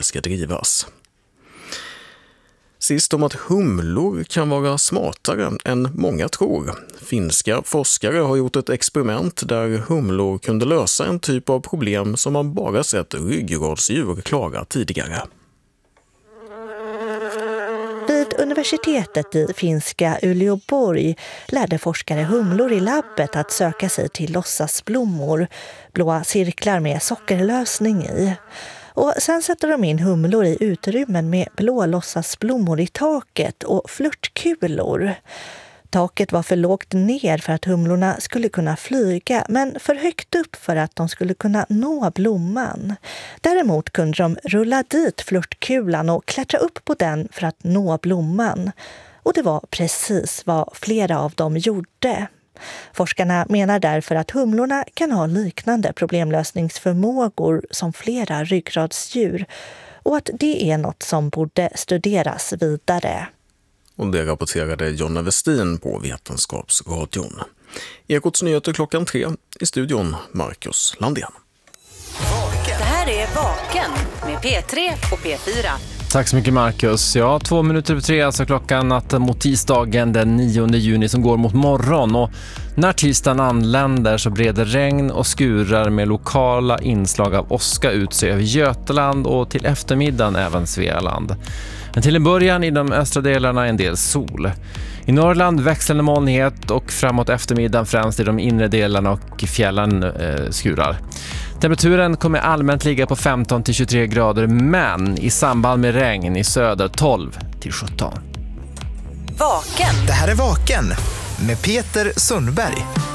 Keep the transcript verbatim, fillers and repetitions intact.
ska drivas. Sist om att humlor kan vara smartare än många tror. Finska forskare har gjort ett experiment där humlor kunde lösa en typ av problem som man bara sett ryggradsdjur klara tidigare. Vid universitetet i finska Uleåborg lärde forskare humlor i labbet att söka sig till låtsasblommor, blåa cirklar med sockerlösning i. Och sen sätter de in humlor i utrymmen med blå låtsasblommor i taket och flörtkulor. Taket var för lågt ner för att humlorna skulle kunna flyga, men för högt upp för att de skulle kunna nå blomman. Däremot kunde de rulla dit flörtkulan och klättra upp på den för att nå blomman. Och det var precis vad flera av dem gjorde. Forskarna menar därför att humlorna kan ha liknande problemlösningsförmågor som flera ryggradsdjur och att det är något som borde studeras vidare. Och det rapporterade Jonna Westin på Vetenskapsradion. Ekots nyheter klockan tre, i studion Marcus Landén. Det här är Vaken med P tre och P fyra. Tack så mycket Marcus. Ja, två minuter över tre, alltså klockan natten mot tisdagen den nionde juni som går mot morgon. Och när tisdagen anländer så breder regn och skurar med lokala inslag av åska ut sig över Götaland och till eftermiddagen även Svealand. Men till en början i de östra delarna en del sol. I Norrland växlande molnighet och framåt eftermiddagen främst i de inre delarna och fjällen eh, skurar. Temperaturen kommer allmänt ligga på femton till tjugotre grader, men i samband med regn i söder tolv till sjutton. Vaken. Det här är Vaken med Peter Sundberg.